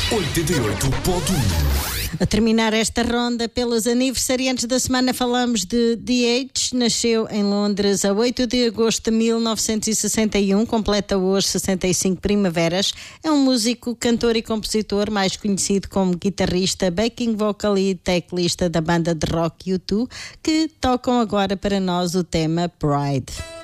88.1. A terminar esta ronda pelos aniversariantes da semana, falamos de The Nasceu em Londres a 8 de agosto de 1961, completa hoje 65 primaveras. É um músico, cantor e compositor, mais conhecido como guitarrista, backing vocal e teclista da banda de rock U2, que tocam agora para nós o tema Pride.